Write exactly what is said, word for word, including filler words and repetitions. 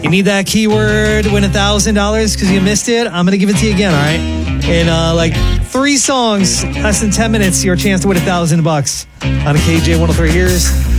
You need that keyword, win one thousand dollars because you missed it? I'm going to give it to you again, all right? In uh, like three songs, less than ten minutes, your chance to win one thousand bucks on a K J one oh three Ears.